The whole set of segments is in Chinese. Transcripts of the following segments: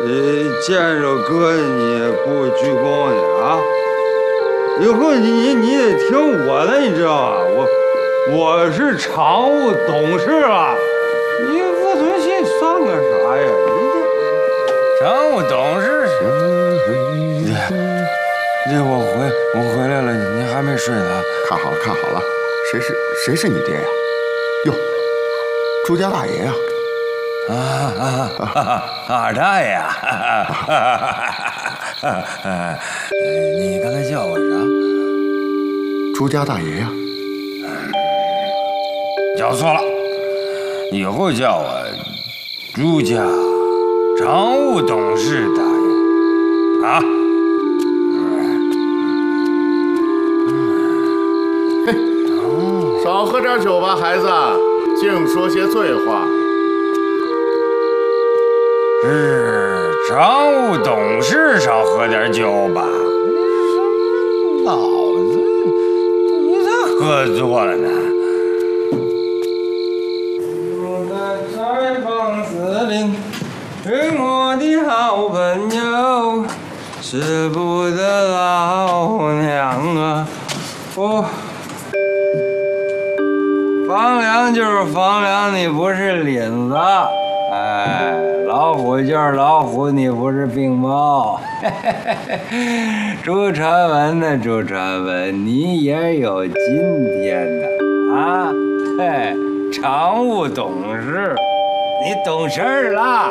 见着哥你不鞠躬的啊？以后你得听我的，你知道吧？我是常务董事啊，你怵孙信算个啥呀？你这常务董事爹，我回来了，你还没睡呢？ 看好了，看好了，谁是你爹呀？哟，朱家大爷呀！ 二大爷，你刚才叫我啥？ 朱家大爷呀！ 叫错了，以后叫我朱家常务董事大爷啊！ 嘿，少喝点酒吧，孩子，净说些醉话。 是常务董事少喝点酒吧？老子你咋喝多了呢？我的采访司令是我的好朋友，舍不得老娘啊！房梁就是房梁，你不是领子。哎，老虎就是老虎，你不是病猫。朱传文呢？朱传文，你也有今天的啊！嘿，常务董事，你懂事儿了。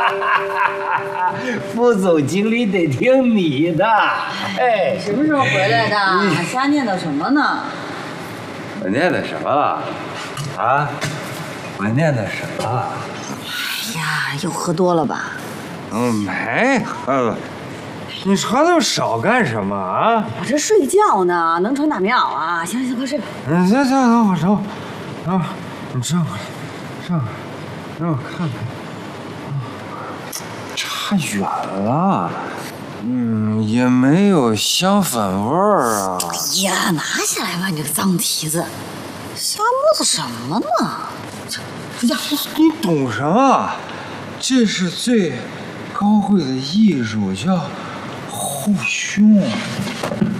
副总经理得听你的。哎， 什么时候回来的？瞎念叨什么呢？ 我念的什么了？啊？我念的什么了？ 哎呀，又喝多了吧？ 没喝。你传那么少干什么啊？ 我这睡觉呢，能传哪秒啊？行行，快睡吧。 行，等会儿，你站过来，让我看看。差远了，也没有香粉味儿啊。 哎呀，拿下来吧，你这个脏蹄子，瞎摸索什么呢？ 哎呀，你懂什么？这是最高贵的艺术，叫护胸。